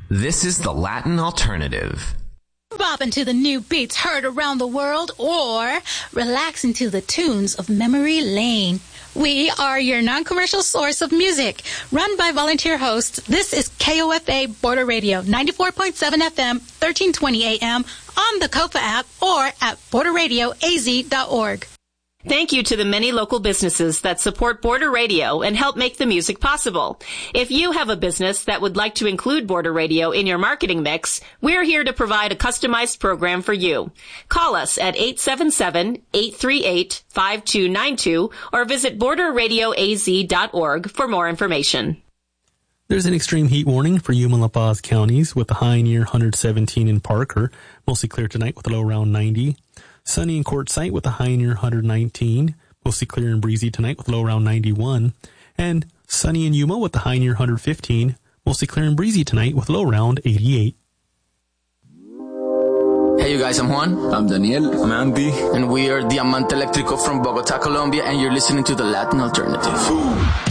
This is the Latin Alternative. Bopping to the new beats heard around the world, or relaxing to the tunes of Memory Lane. We are your non-commercial source of music. Run by volunteer hosts, this is KOFA Border Radio, 94.7 FM, 1320 AM, on the KOFA app, or at borderradioaz.org. Thank you to the many local businesses that support Border Radio and help make the music possible. If you have a business that would like to include Border Radio in your marketing mix, we're here to provide a customized program for you. Call us at 877-838-5292 or visit borderradioaz.org for more information. There's an extreme heat warning for Yuma and La Paz counties with a high near 117 in Parker. Mostly clear tonight with a low around 90. Sunny in Quartzsite with a high near 119. Mostly clear and breezy tonight with a low around 91. And sunny in Yuma with a high near 115. Mostly clear and breezy tonight with a low around 88. Hey you guys, I'm Juan. I'm Daniel. I'm Andy. And we are Diamante Eléctrico from Bogota, Colombia, and you're listening to the Latin Alternative.